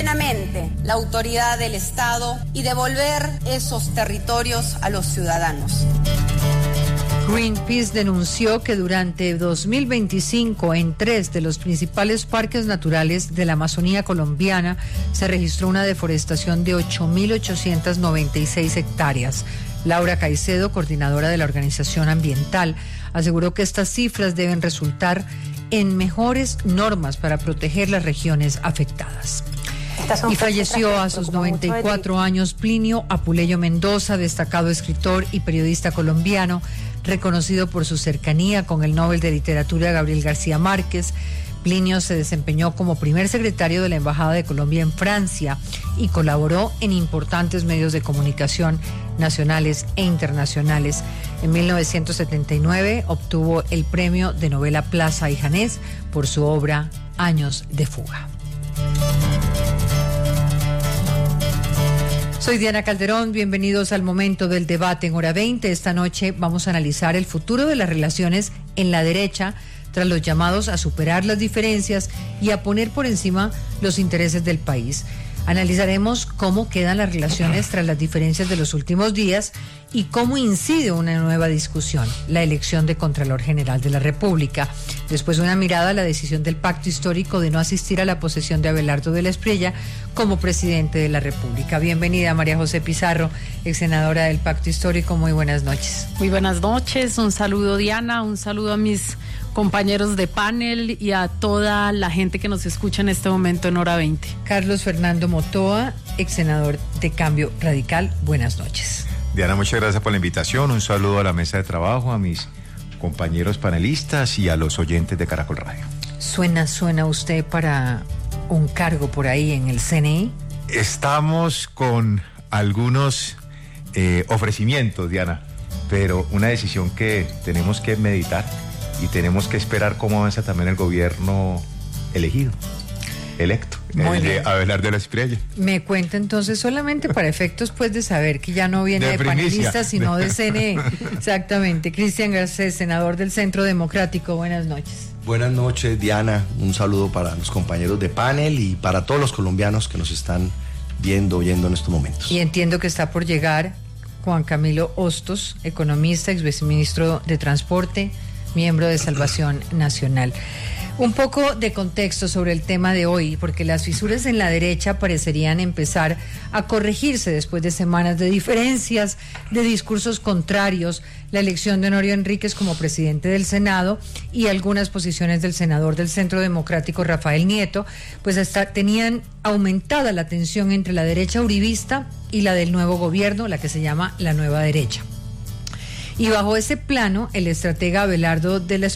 plenamente la autoridad del Estado y devolver esos territorios a los ciudadanos. Greenpeace denunció que durante 2025 en 3 de los principales parques naturales de la Amazonía colombiana se registró una deforestación de 8.896 hectáreas. Laura Caicedo, coordinadora de la organización ambiental, aseguró que estas cifras deben resultar en mejores normas para proteger las regiones afectadas. Y falleció a sus 94 años Plinio Apuleyo Mendoza, destacado escritor y periodista colombiano, reconocido por su cercanía con el Nobel de Literatura Gabriel García Márquez. Plinio se desempeñó como primer secretario de la Embajada de Colombia en Francia y colaboró en importantes medios de comunicación nacionales e internacionales. En 1979 obtuvo el premio de novela Plaza y Janés por su obra Años de fuga. Soy Diana Calderón, bienvenidos al momento del debate en Hora 20. Esta noche vamos a analizar el futuro de las relaciones en la derecha tras los llamados a superar las diferencias y a poner por encima los intereses del país. Analizaremos cómo quedan las relaciones tras las diferencias de los últimos días y cómo incide una nueva discusión, la elección de Contralor General de la República. Después una mirada a la decisión del pacto histórico de no asistir a la posesión de Abelardo de la Espriella como presidente de la República. Bienvenida María José Pizarro, ex senadora del pacto histórico. Muy buenas noches. Muy buenas noches, un saludo Diana, un saludo a mis compañeros de panel y a toda la gente que nos escucha en este momento en Hora 20. Carlos Fernando Motoa, ex senador de Cambio Radical. Buenas noches. Diana, muchas gracias por la invitación. Un saludo a la mesa de trabajo, a mis compañeros panelistas y a los oyentes de Caracol Radio. ¿Suena usted para un cargo por ahí en el CNI? Estamos con algunos ofrecimientos, Diana, pero una decisión que tenemos que meditar y tenemos que esperar cómo avanza también el gobierno electo, el de Abelardo de la Espriella. Me cuenta entonces solamente para efectos pues de saber que ya no viene de panelistas sino de CNE. Exactamente. Cristian Garcés, senador del Centro Democrático. Buenas noches. Buenas noches, Diana. Un saludo para los compañeros de panel y para todos los colombianos que nos están oyendo en estos momentos. Y entiendo que está por llegar Juan Camilo Hostos, economista, exministro de Transporte, miembro de Salvación Nacional. Un poco de contexto sobre el tema de hoy, porque las fisuras en la derecha parecerían empezar a corregirse después de semanas de diferencias, de discursos contrarios, la elección de Honorio Enríquez como presidente del Senado y algunas posiciones del senador del Centro Democrático, Rafael Nieto, pues tenían aumentada la tensión entre la derecha uribista y la del nuevo gobierno, la que se llama la nueva derecha. Y bajo ese plano, el estratega de Abelardo de la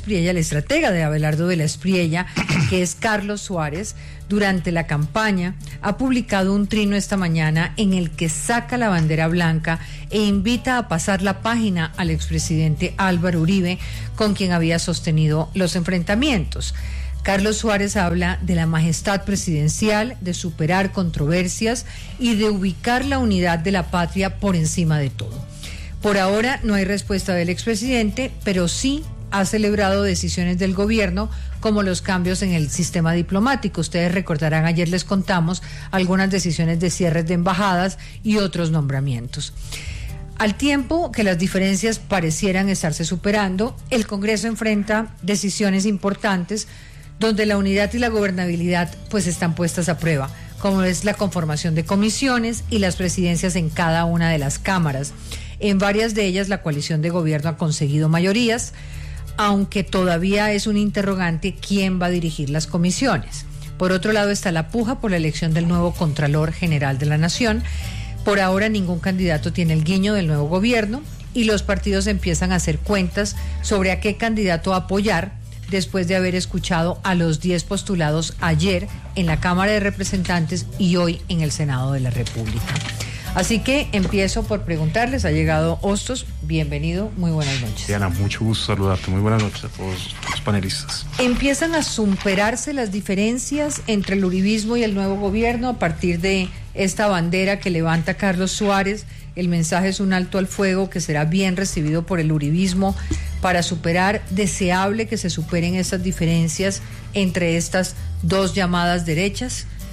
Espriella, que es Carlos Suárez, durante la campaña ha publicado un trino esta mañana en el que saca la bandera blanca e invita a pasar la página al expresidente Álvaro Uribe, con quien había sostenido los enfrentamientos. Carlos Suárez habla de la majestad presidencial, de superar controversias y de ubicar la unidad de la patria por encima de todo. Por ahora no hay respuesta del expresidente, pero sí ha celebrado decisiones del gobierno como los cambios en el sistema diplomático. Ustedes recordarán, ayer les contamos algunas decisiones de cierres de embajadas y otros nombramientos. Al tiempo que las diferencias parecieran estarse superando, el Congreso enfrenta decisiones importantes donde la unidad y la gobernabilidad pues están puestas a prueba, como es la conformación de comisiones y las presidencias en cada una de las cámaras. En varias de ellas la coalición de gobierno ha conseguido mayorías, aunque todavía es un interrogante quién va a dirigir las comisiones. Por otro lado está la puja por la elección del nuevo Contralor General de la Nación. Por ahora ningún candidato tiene el guiño del nuevo gobierno y los partidos empiezan a hacer cuentas sobre a qué candidato apoyar después de haber escuchado a los 10 postulados ayer en la Cámara de Representantes y hoy en el Senado de la República. Así que empiezo por preguntarles, ha llegado Hostos, bienvenido, muy buenas noches. Diana, mucho gusto saludarte, muy buenas noches a todos los panelistas. ¿Empiezan a superarse las diferencias entre el uribismo y el nuevo gobierno a partir de esta bandera que levanta Carlos Suárez? El mensaje es un alto al fuego que será bien recibido por el uribismo para superar, deseable que se superen estas diferencias entre estas dos llamadas derechas.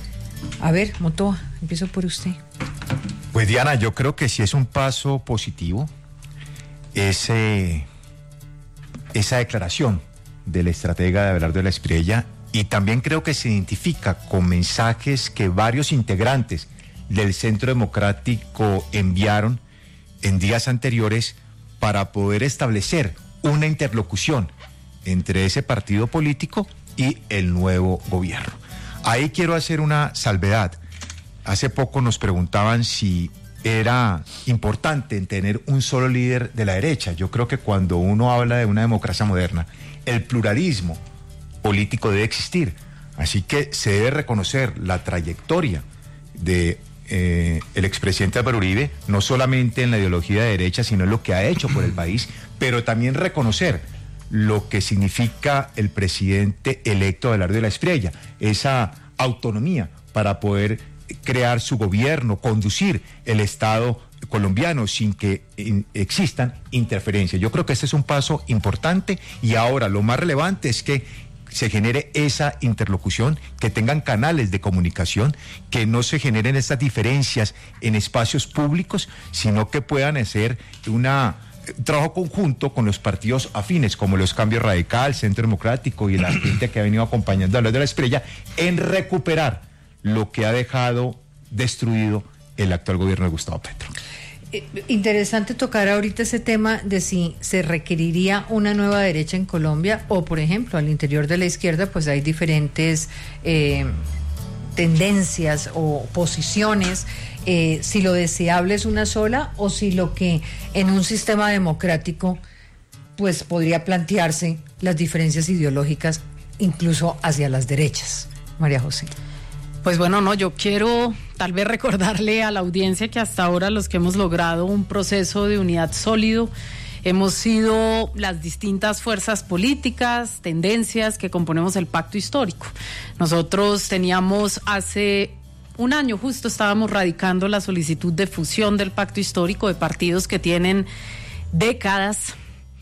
A ver, Motoa, empiezo por usted. Pues Diana, yo creo que sí es un paso positivo esa declaración del estratega de Abelardo de la Espriella, y también creo que se identifica con mensajes que varios integrantes del Centro Democrático enviaron en días anteriores para poder establecer una interlocución entre ese partido político y el nuevo gobierno. Ahí quiero hacer una salvedad. Hace poco nos preguntaban si era importante tener un solo líder de la derecha. Yo creo que cuando uno habla de una democracia moderna, el pluralismo político debe existir. Así que se debe reconocer la trayectoria de el expresidente Álvaro Uribe, no solamente en la ideología de derecha, sino en lo que ha hecho por el país, pero también reconocer lo que significa el presidente electo Abelardo de la Espriella, esa autonomía para poder crear su gobierno, conducir el Estado colombiano sin que existan interferencias. Yo creo que este es un paso importante, y ahora lo más relevante es que se genere esa interlocución, que tengan canales de comunicación, que no se generen estas diferencias en espacios públicos, sino que puedan hacer un trabajo conjunto con los partidos afines, como los Cambios Radical, Centro Democrático y la gente que ha venido acompañando a los de la Espriella, en recuperar lo que ha dejado destruido el actual gobierno de Gustavo Petro. Interesante tocar ahorita ese tema de si se requeriría una nueva derecha en Colombia, o por ejemplo al interior de la izquierda pues hay diferentes tendencias o posiciones, si lo deseable es una sola, o si lo que en un sistema democrático pues podría plantearse las diferencias ideológicas incluso hacia las derechas. María José. Pues bueno, no, yo quiero tal vez recordarle a la audiencia que hasta ahora los que hemos logrado un proceso de unidad sólido hemos sido las distintas fuerzas políticas, tendencias que componemos el pacto histórico. Nosotros teníamos hace un año justo, estábamos radicando la solicitud de fusión del pacto histórico de partidos que tienen décadas,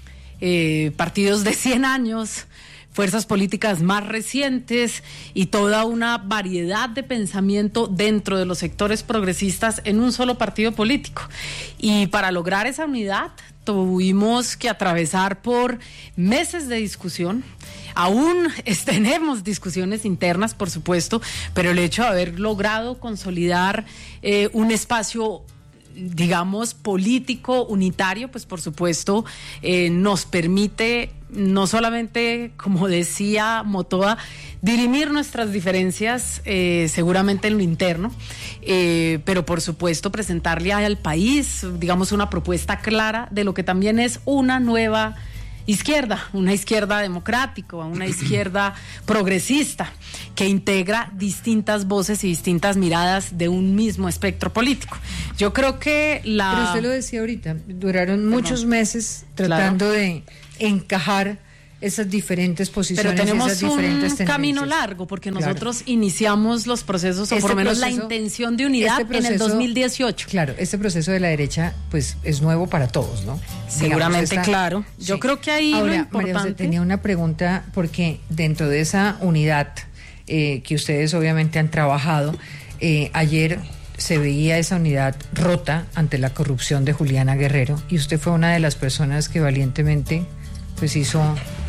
partidos de 100 años, fuerzas políticas más recientes y toda una variedad de pensamiento dentro de los sectores progresistas en un solo partido político. Y para lograr esa unidad tuvimos que atravesar por meses de discusión. Aún tenemos discusiones internas, por supuesto, pero el hecho de haber logrado consolidar un espacio, digamos, político unitario, pues por supuesto nos permite no solamente, como decía Motoa, dirimir nuestras diferencias seguramente en lo interno, pero por supuesto presentarle al país, digamos, una propuesta clara de lo que también es una nueva izquierda, una izquierda democrática, una izquierda progresista que integra distintas voces y distintas miradas de un mismo espectro político. Yo creo que Pero usted lo decía ahorita, duraron muchos meses tratando de encajar esas diferentes posiciones. Pero tenemos esas diferentes un camino largo, porque nosotros iniciamos los procesos, o por lo menos la intención de unidad en el 2018. Claro, este proceso de la derecha pues es nuevo para todos, ¿no? Seguramente, claro. Sí. Yo creo que ahí ahora, lo importante... María José, tenía una pregunta, porque dentro de esa unidad que ustedes obviamente han trabajado, ayer se veía esa unidad rota ante la corrupción de Juliana Guerrero, y usted fue una de las personas que valientemente pues hizo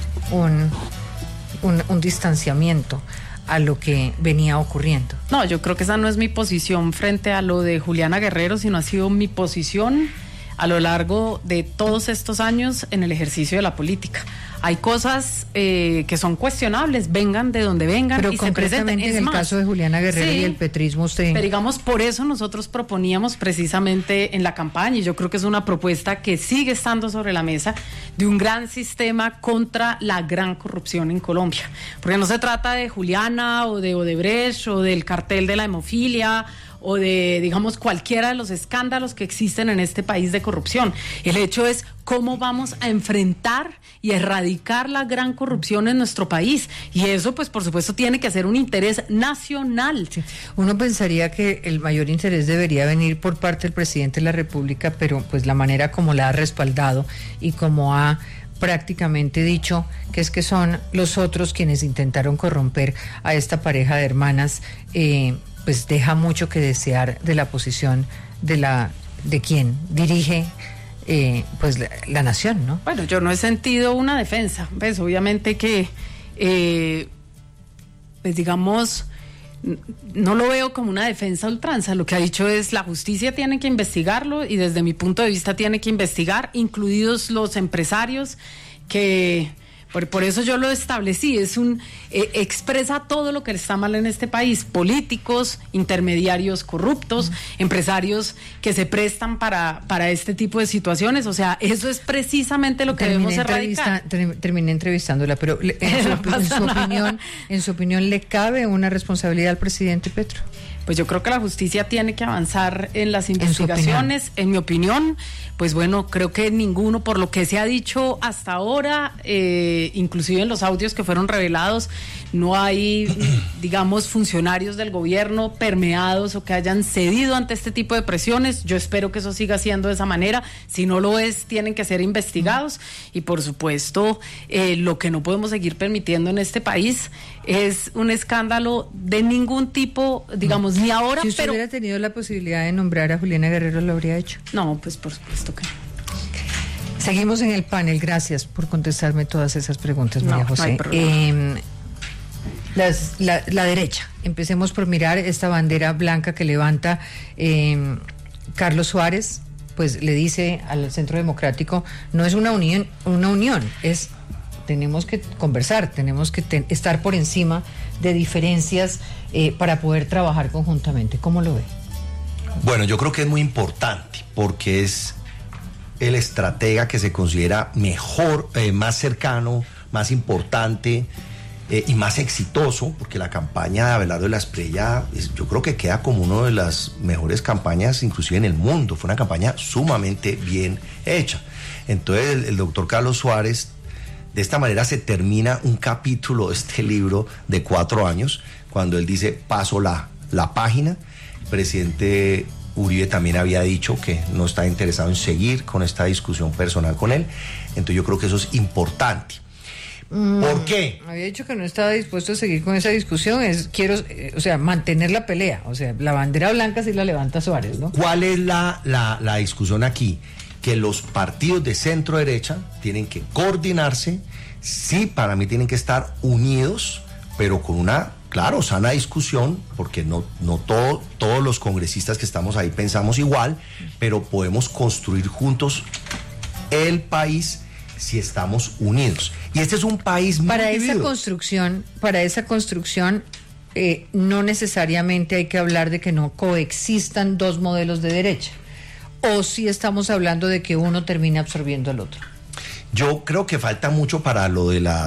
un distanciamiento a lo que venía ocurriendo. No, yo creo que esa no es mi posición frente a lo de Juliana Guerrero, sino ha sido mi posición a lo largo de todos estos años en el ejercicio de la política. Hay cosas que son cuestionables, vengan de donde vengan, pero y se presenten. En el caso de Juliana Guerrero y el petrismo, usted... Pero digamos, por eso nosotros proponíamos precisamente en la campaña, y yo creo que es una propuesta que sigue estando sobre la mesa, de un gran sistema contra la gran corrupción en Colombia. Porque no se trata de Juliana o de Odebrecht o del cartel de la hemofilia o de, digamos, cualquiera de los escándalos que existen en este país de corrupción. El hecho es cómo vamos a enfrentar y erradicar la gran corrupción en nuestro país. Y eso, pues, por supuesto, tiene que ser un interés nacional. Sí. Uno pensaría que el mayor interés debería venir por parte del presidente de la República, pero pues la manera como la ha respaldado y como ha prácticamente dicho que son los otros quienes intentaron corromper a esta pareja de hermanas, pues deja mucho que desear de la posición de quien dirige pues la nación, ¿no? Bueno, yo no he sentido una defensa, pues obviamente que pues digamos, no lo veo como una defensa a ultranza. Lo que ha dicho es la justicia tiene que investigarlo y desde mi punto de vista tiene que investigar, incluidos los empresarios que... Por eso yo lo establecí, expresa todo lo que está mal en este país, políticos, intermediarios corruptos, empresarios que se prestan para este tipo de situaciones, o sea, eso es precisamente lo que debemos erradicar. Terminé entrevistándola, pero en su opinión, ¿le cabe una responsabilidad al presidente Petro? Pues yo creo que la justicia tiene que avanzar en las investigaciones. En mi opinión, pues bueno, creo que ninguno, por lo que se ha dicho hasta ahora, inclusive en los audios que fueron revelados, no hay, digamos, funcionarios del gobierno permeados o que hayan cedido ante este tipo de presiones. Yo espero que eso siga siendo de esa manera. Si no lo es, tienen que ser investigados. Y por supuesto, lo que no podemos seguir permitiendo en este país es un escándalo de ningún tipo, digamos, ni ahora. Si usted hubiera tenido la posibilidad de nombrar a Juliana Guerrero, ¿lo habría hecho? No, pues por supuesto que no. Seguimos en el panel. Gracias por contestarme todas esas preguntas, María José. No hay problema. La derecha. Empecemos por mirar esta bandera blanca que levanta Carlos Suárez. Pues le dice al Centro Democrático, no es una unión, es tenemos que conversar, tenemos que estar por encima de diferencias para poder trabajar conjuntamente. ¿Cómo lo ve? Bueno, yo creo que es muy importante porque es el estratega que se considera mejor, más cercano, más importante y más exitoso, porque la campaña de Abelardo de la Espriella yo creo que queda como una de las mejores campañas inclusive en el mundo. Fue una campaña sumamente bien hecha. Entonces el doctor Carlos Suárez, de esta manera se termina un capítulo de este libro de 4 años, cuando él dice paso la página. El presidente Uribe también había dicho que no está interesado en seguir con esta discusión personal con él. Entonces yo creo que eso es importante. ¿Por qué? Había dicho que no estaba dispuesto a seguir con esa discusión. Mantener la pelea. O sea, la bandera blanca sí la levanta Suárez, ¿no? ¿Cuál es la discusión aquí? Que los partidos de centro derecha tienen que coordinarse. Sí, para mí tienen que estar unidos, pero con una, claro, sana discusión, porque no todos los congresistas que estamos ahí pensamos igual, pero podemos construir juntos el país si estamos unidos. Y este es un país muy dividido. Para esa construcción, no necesariamente hay que hablar de que no coexistan dos modelos de derecha. O si estamos hablando de que uno termine absorbiendo al otro. Yo creo que falta mucho para lo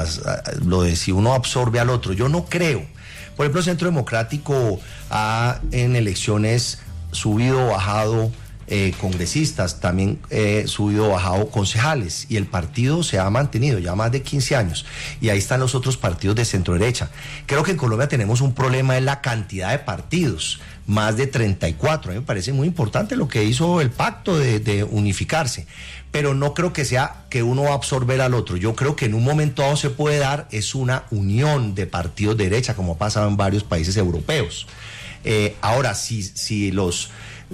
de si uno absorbe al otro. Yo no creo. Por ejemplo, el Centro Democrático ha en elecciones subido o bajado congresistas, también subido o bajado concejales, y el partido se ha mantenido ya más de 15 años, y ahí están los otros partidos de centro derecha. Creo que en Colombia tenemos un problema en la cantidad de partidos, más de 34. A mí me parece muy importante lo que hizo el pacto de unificarse, pero no creo que sea que uno va a absorber al otro. Yo creo que en un momento dado se puede dar es una unión de partidos de derecha, como ha pasado en varios países europeos. Ahora, si los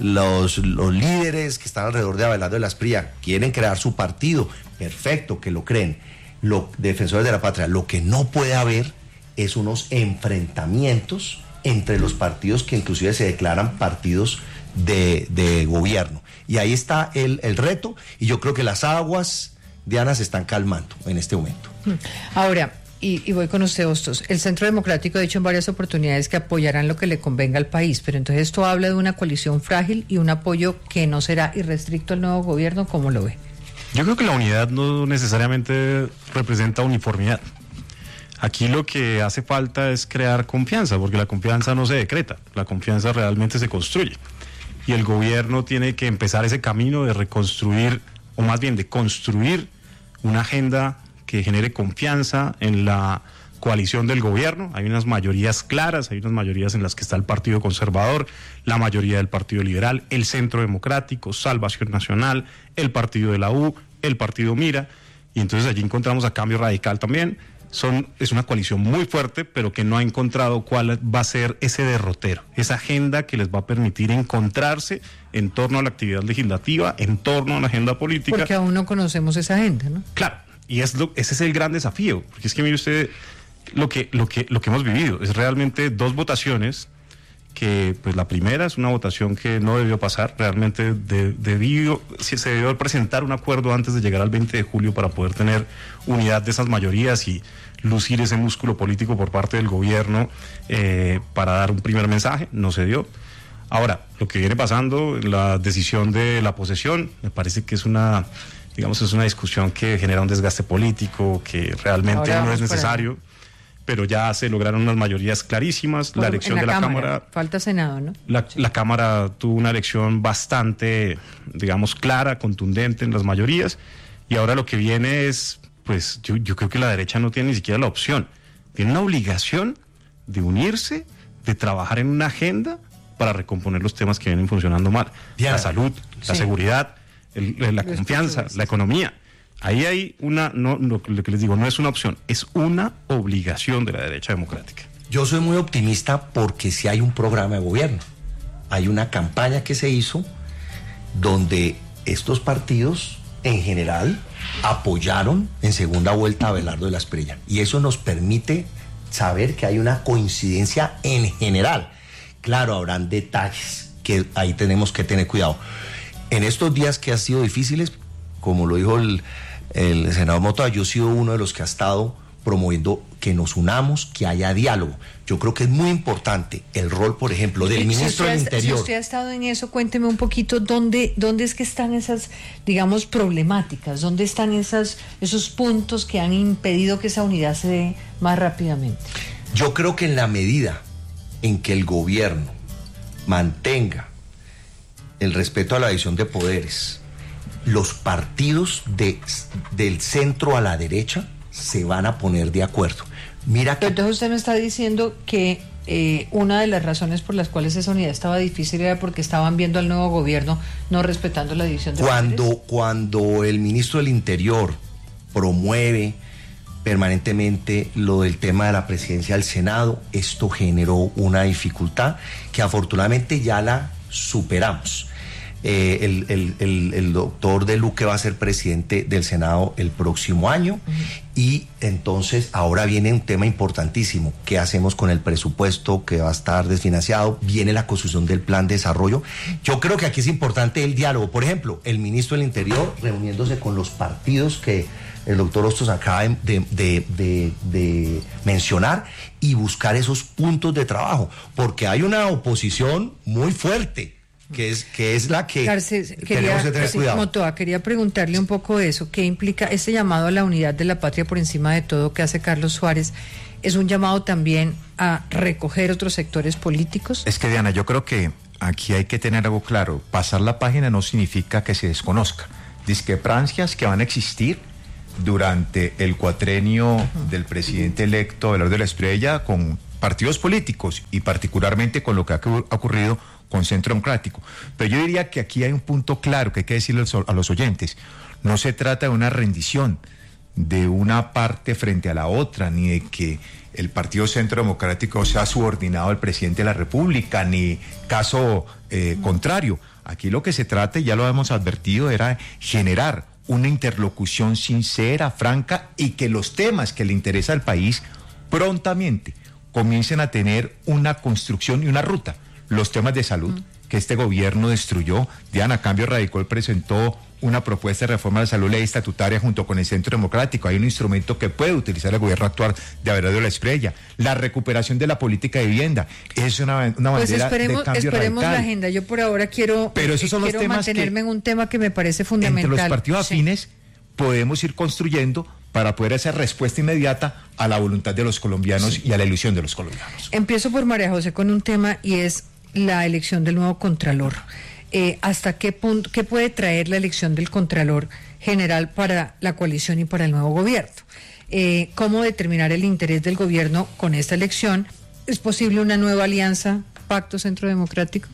líderes que están alrededor de Abelardo de la Espriella quieren crear su partido, perfecto, que lo creen, los defensores de la patria. Lo que no puede haber es unos enfrentamientos entre los partidos que inclusive se declaran partidos de gobierno. Y ahí está el reto, y yo creo que las aguas, Diana, se están calmando en este momento. Ahora, y voy con usted, Hostos. El Centro Democrático ha dicho en varias oportunidades que apoyarán lo que le convenga al país, pero entonces esto habla de una coalición frágil y un apoyo que no será irrestricto al nuevo gobierno. ¿Cómo lo ve? Yo creo que la unidad no necesariamente representa uniformidad. Aquí lo que hace falta es crear confianza, porque la confianza no se decreta, la confianza realmente se construye. Y el gobierno tiene que empezar ese camino de reconstruir, o más bien de construir una agenda que genere confianza en la coalición del gobierno. Hay unas mayorías claras, hay unas mayorías en las que está el Partido Conservador, la mayoría del Partido Liberal, el Centro Democrático, Salvación Nacional, el Partido de la U, el Partido Mira, y entonces allí encontramos a Cambio Radical también. es una coalición muy fuerte, pero que no ha encontrado cuál va a ser ese derrotero, esa agenda que les va a permitir encontrarse en torno a la actividad legislativa, en torno a la agenda política. Porque aún no conocemos esa agenda, ¿no? Claro, y ese es el gran desafío, porque es que mire usted lo que hemos vivido, es realmente 2 votaciones que pues la primera es una votación que no debió pasar, realmente se debió presentar un acuerdo antes de llegar al 20 de julio para poder tener unidad de esas mayorías y lucir ese músculo político por parte del gobierno para dar un primer mensaje, no se dio. Ahora, lo que viene pasando, la decisión de la posesión, me parece que es una discusión que genera un desgaste político que realmente no es necesario. Pero ya se lograron unas mayorías clarísimas. La elección de la Cámara. Falta Senado, ¿no? La Cámara tuvo una elección bastante, digamos, clara, contundente en las mayorías. Y ahora lo que viene es, pues, yo creo que la derecha no tiene ni siquiera la opción. Tiene una obligación de unirse, de trabajar en una agenda para recomponer los temas que vienen funcionando mal. Diana, la salud, la seguridad, la confianza, la economía. Ahí hay lo que les digo, no es una opción, es una obligación de la derecha democrática. Yo soy muy optimista porque sí hay un programa de gobierno. Hay una campaña que se hizo donde estos partidos, en general, apoyaron en segunda vuelta a Abelardo de la Espriella. Y eso nos permite saber que hay una coincidencia en general. Claro, habrán detalles que ahí tenemos que tener cuidado. En estos días que han sido difíciles, como lo dijo el senador Mota, yo he sido uno de los que ha estado promoviendo que nos unamos, que haya diálogo. Yo creo que es muy importante el rol, por ejemplo, del ministro del Interior. Si usted ha estado en eso, cuénteme un poquito dónde es que están esas, digamos, problemáticas, dónde están esos puntos que han impedido que esa unidad se dé más rápidamente. Yo creo que en la medida en que el gobierno mantenga el respeto a la división de poderes, los partidos del centro a la derecha se van a poner de acuerdo. Mira que... Entonces usted me está diciendo que una de las razones por las cuales esa unidad estaba difícil era porque estaban viendo al nuevo gobierno no respetando la división de poderes. Cuando el ministro del Interior promueve permanentemente lo del tema de la presidencia del Senado, esto generó una dificultad que afortunadamente ya la superamos. El doctor De Luque va a ser presidente del Senado el próximo año. Y entonces ahora viene un tema importantísimo: ¿qué hacemos con el presupuesto que va a estar desfinanciado? Viene la construcción del plan de desarrollo. Yo creo que aquí es importante el diálogo. Por ejemplo, el ministro del Interior reuniéndose con los partidos que el doctor Hostos acaba de mencionar y buscar esos puntos de trabajo, porque hay una oposición muy fuerte que es la que tenemos que tener cuidado. Motoa, quería preguntarle un poco eso, ¿qué implica este llamado a la unidad de la patria por encima de todo que hace Carlos Suárez? ¿Es un llamado también a recoger otros sectores políticos? Es que, Diana, yo creo que aquí hay que tener algo claro. Pasar la página no significa que se desconozca. Discrepancias que van a existir durante el cuatrenio del presidente electo Abelardo de la Espriella con partidos políticos y particularmente con lo que ha ocurrido con Centro Democrático. Pero yo diría que aquí hay un punto claro que hay que decirle a los oyentes. No se trata de una rendición de una parte frente a la otra, ni de que el Partido Centro Democrático sea subordinado al presidente de la República, ni caso contrario. Aquí lo que se trata, y ya lo hemos advertido, era generar una interlocución sincera, franca, y que los temas que le interesa al país prontamente comiencen a tener una construcción y una ruta. Los temas de salud que este gobierno destruyó. Diana, Cambio Radical presentó una propuesta de reforma de salud, ley estatutaria junto con el Centro Democrático. Hay un instrumento que puede utilizar el gobierno actual de Abelardo de la Espriella. La recuperación de la política de vivienda es una bandera pues de cambio esperemos radical. La agenda. Yo por ahora quiero mantenerme en un tema que me parece fundamental. Entre los partidos afines podemos ir construyendo para poder hacer respuesta inmediata a la voluntad de los colombianos y a la ilusión de los colombianos. Empiezo por María José con un tema, y es la elección del nuevo Contralor. ¿Hasta qué punto, qué puede traer la elección del Contralor General para la coalición y para el nuevo gobierno? ¿Cómo determinar el interés del gobierno con esta elección? ¿Es posible una nueva alianza, pacto Centro Democrático?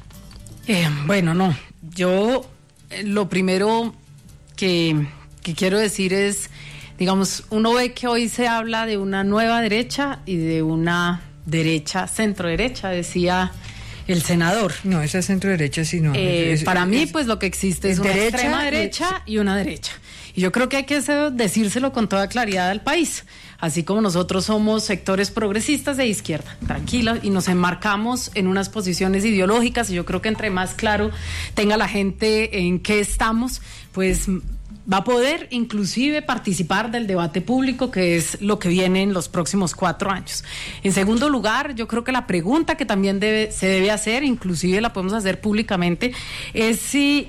Bueno, no. Yo lo primero que quiero decir es, digamos, uno ve que hoy se habla de una nueva derecha y de una derecha, centro derecha, decía el senador. No, esa es centro derecha, sí, no. Para mí, pues lo que existe es una derecha, extrema derecha y una derecha. Y yo creo que hay que decírselo con toda claridad al país. Así como nosotros somos sectores progresistas de izquierda, tranquilos, y nos enmarcamos en unas posiciones ideológicas, y yo creo que entre más claro tenga la gente en qué estamos, pues va a poder inclusive participar del debate público, que es lo que viene en los próximos 4 años. En segundo lugar, yo creo que la pregunta que también se debe hacer, inclusive la podemos hacer públicamente, es si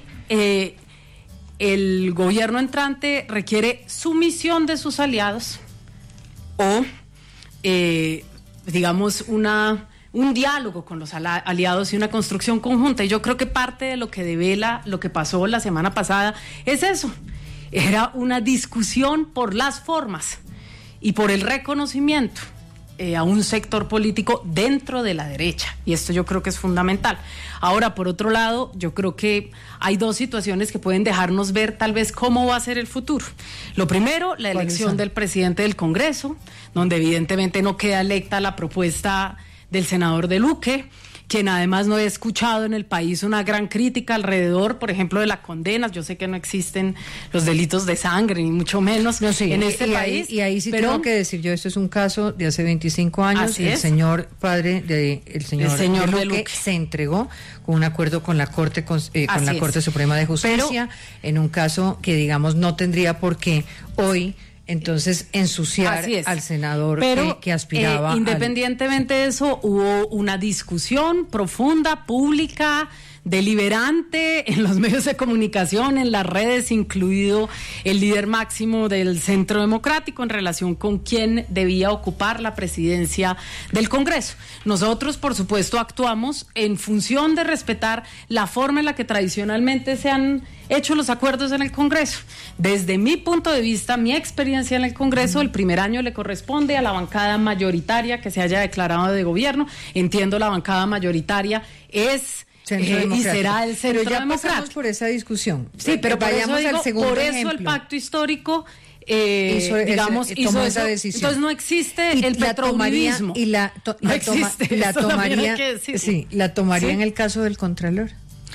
el gobierno entrante requiere sumisión de sus aliados o, digamos, un diálogo con los aliados y una construcción conjunta. Y yo creo que parte de lo que devela lo que pasó la semana pasada es eso. Era una discusión por las formas y por el reconocimiento a un sector político dentro de la derecha, y esto yo creo que es fundamental. Ahora, por otro lado, yo creo que hay 2 situaciones que pueden dejarnos ver tal vez cómo va a ser el futuro. Lo primero, la elección del presidente del Congreso, donde evidentemente no queda electa la propuesta del senador de Luque, quien además no he escuchado en el país una gran crítica alrededor, por ejemplo, de las condenas. Yo sé que no existen los delitos de sangre, ni mucho menos en este país. Ahí sí tengo que decir yo, esto es un caso de hace 25 años. El señor padre del señor de Luque se entregó con un acuerdo con la Corte Suprema de Justicia, en un caso que, digamos, no tendría por qué hoy entonces ensuciar al senador que aspiraba. Independientemente de eso, hubo una discusión profunda, pública, deliberante en los medios de comunicación, en las redes, incluido el líder máximo del Centro Democrático, en relación con quién debía ocupar la presidencia del Congreso. Nosotros, por supuesto, actuamos en función de respetar la forma en la que tradicionalmente se han hecho los acuerdos en el Congreso. Desde mi punto de vista, mi experiencia en el Congreso, el primer año le corresponde a la bancada mayoritaria que se haya declarado de gobierno. Entiendo, la bancada mayoritaria es y será el Centro Democrático. Pasamos por esa discusión. Sí, pero vayamos al segundo ejemplo. Por eso el pacto histórico hizo esa decisión. Entonces no existe el petroblivismo. Y la tomaría en el caso del Contralor.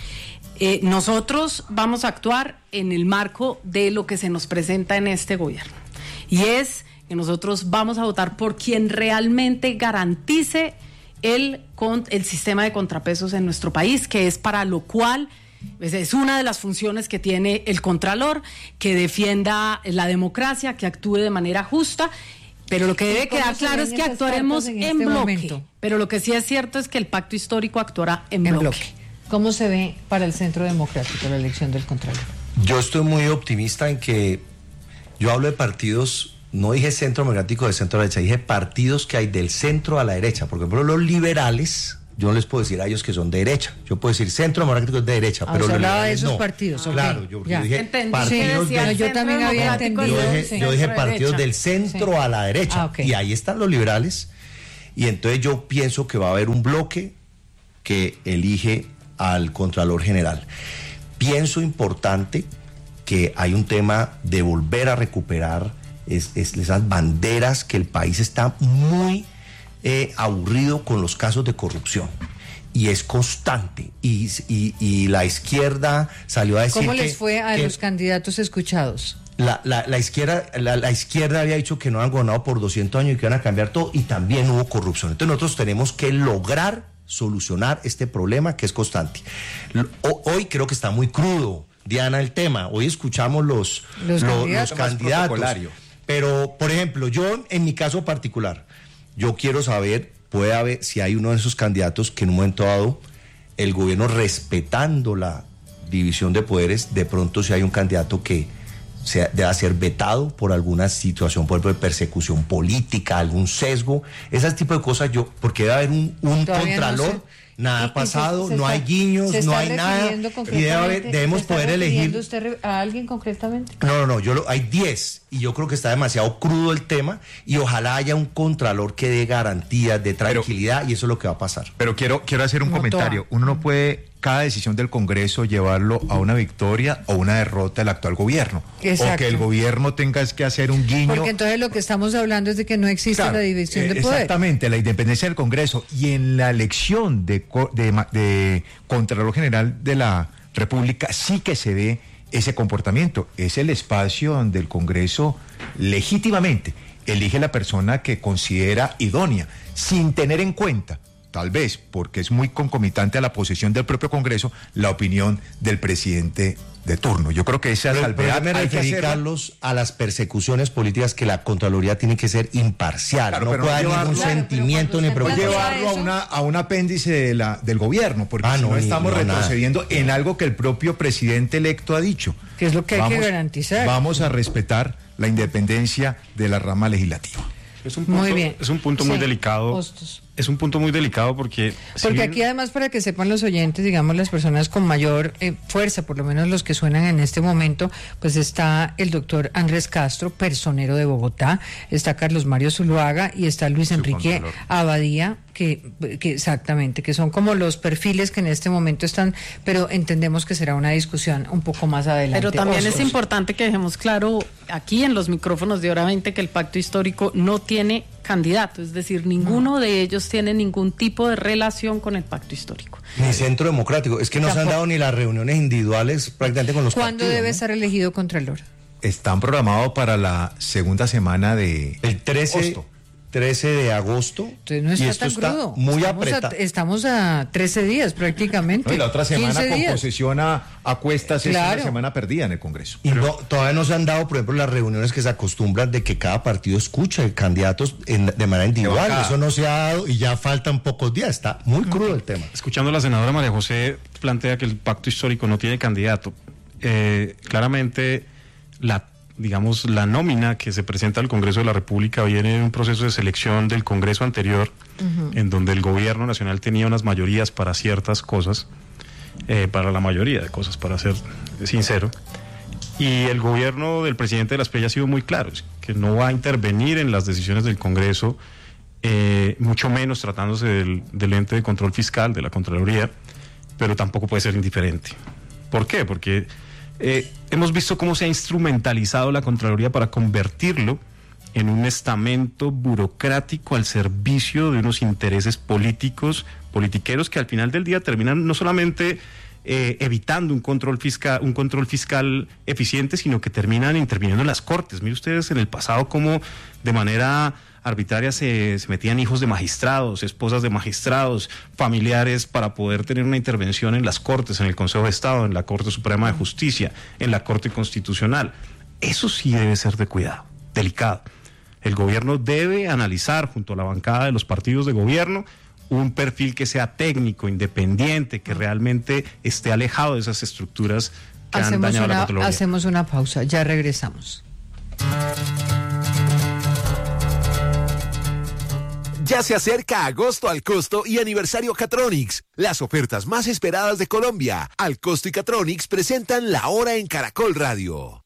Nosotros vamos a actuar en el marco de lo que se nos presenta en este gobierno, y es que nosotros vamos a votar por quien realmente garantice el sistema de contrapesos en nuestro país, que es para lo cual es una de las funciones que tiene el Contralor, que defienda la democracia, que actúe de manera justa. Pero lo que debe quedar claro es que actuaremos en bloque. Pero lo que sí es cierto es que el pacto histórico actuará en bloque. ¿Cómo se ve para el Centro Democrático la elección del Contralor? Yo estoy muy optimista en que yo hablo de partidos. No dije Centro Democrático de centro a la derecha, dije partidos que hay del centro a la derecha. Porque, por ejemplo, los liberales, yo no les puedo decir a ellos que son de derecha. Yo puedo decir Centro Democrático es de derecha, pero los hablaba liberales de esos no. partidos. Claro, yo dije partidos yo también había entendido. Yo dije partidos del centro a la derecha. Y ahí están los liberales. Y entonces yo pienso que va a haber un bloque que elige al Contralor General. Pienso importante que hay un tema de volver a recuperar esas banderas, que el país está muy aburrido con los casos de corrupción, y es constante, y la izquierda salió a decir ¿cómo les fue a los candidatos escuchados? La izquierda había dicho que no han gobernado por 200 años y que iban a cambiar todo, y también hubo corrupción. Entonces nosotros tenemos que lograr solucionar este problema que es constante. Hoy creo que está muy crudo, Diana, el tema. Hoy escuchamos los candidatos. Pero, por ejemplo, yo, en mi caso particular, yo quiero saber, puede haber, si hay uno de esos candidatos que en un momento dado, el gobierno, respetando la división de poderes, de pronto si hay un candidato que deba ser vetado por alguna situación, por ejemplo, de persecución política, algún sesgo, ese tipo de cosas, porque debe haber un Contralor. Nada ha pasado, no hay guiños, no hay nada. Y debemos poder elegir. ¿Usted a alguien concretamente? No, hay 10, y yo creo que está demasiado crudo el tema, y ojalá haya un Contralor que dé garantías de tranquilidad, y eso es lo que va a pasar. Pero quiero hacer un comentario. Uno no puede cada decisión del Congreso llevarlo a una victoria o una derrota del actual gobierno. Exacto. O que el gobierno tenga que hacer un guiño. Porque entonces lo que estamos hablando es de que no existe la división de poder. Exactamente, la independencia del Congreso. Y en la elección de Contralor General de la República sí que se ve ese comportamiento. Es el espacio donde el Congreso legítimamente elige la persona que considera idónea, sin tener en cuenta, tal vez porque es muy concomitante a la posición del propio Congreso, la opinión del presidente de turno. Yo creo que esa salvedad me referí, Carlos, a las persecuciones políticas, que la Contraloría tiene que ser imparcial, claro, no puede haber ningún sentimiento ni preocupación. Llevarlo a un apéndice del gobierno, porque no estamos retrocediendo en algo que el propio presidente electo ha dicho. Que es lo que hay que garantizar. Vamos a respetar la independencia de la rama legislativa. Es un punto, muy bien. Es un punto muy delicado. Hostos. Es un punto muy delicado porque... Porque aquí además, para que sepan los oyentes, digamos las personas con mayor fuerza, por lo menos los que suenan en este momento, pues está el doctor Andrés Castro, personero de Bogotá, está Carlos Mario Zuluaga y está Luis Enrique Abadía, que exactamente, que son como los perfiles que en este momento están, pero entendemos que será una discusión un poco más adelante. Pero también es importante que dejemos claro aquí en los micrófonos de Hora 20 que el pacto histórico no tiene candidato, es decir, ninguno de ellos tiene ningún tipo de relación con el pacto histórico. Ni Centro Democrático, es que no se han dado ni las reuniones individuales prácticamente con los partidos. ¿Cuándo debe ser elegido Contralor? Están programados para la segunda semana de el 13 de agosto. Entonces no está y esto tan está crudo. Muy apretado. Estamos a 13 días prácticamente. No, y la otra semana con días. posesión a cuestas es una semana perdida en el Congreso. Y todavía no se han dado, por ejemplo, las reuniones que se acostumbran de que cada partido escucha candidatos de manera individual. Eso no se ha dado y ya faltan pocos días. Está muy crudo el tema. Escuchando a la senadora María José, plantea que el pacto histórico no tiene candidato. Claramente la nómina que se presenta al Congreso de la República viene de un proceso de selección del Congreso anterior, en donde el gobierno nacional tenía unas mayorías para ciertas cosas, para la mayoría de cosas, para ser sincero, y el gobierno del presidente de la SPEI ha sido muy claro, que no va a intervenir en las decisiones del Congreso, mucho menos tratándose del ente de control fiscal, de la Contraloría, pero tampoco puede ser indiferente. ¿Por qué? Porque hemos visto cómo se ha instrumentalizado la Contraloría para convertirlo en un estamento burocrático al servicio de unos intereses politiqueros que al final del día terminan no solamente evitando un control fiscal eficiente, sino que terminan interviniendo en las Cortes. Mire ustedes en el pasado cómo de manera arbitraria se metían hijos de magistrados, esposas de magistrados, familiares, para poder tener una intervención en las Cortes, en el Consejo de Estado, en la Corte Suprema de Justicia, en la Corte Constitucional. Eso sí debe ser de cuidado, delicado. El gobierno debe analizar junto a la bancada de los partidos de gobierno un perfil que sea técnico, independiente, que realmente esté alejado de esas estructuras que han dañado la Contraloría. Hacemos una pausa, ya regresamos. Ya se acerca agosto al costo y aniversario Catronics, las ofertas más esperadas de Colombia. Al Costo y Catronics presentan La Hora en Caracol Radio.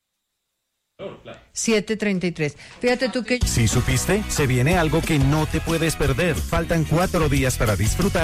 7:33. Fíjate tú que... ¿Sí supiste? Se viene algo que no te puedes perder. Faltan 4 días para disfrutar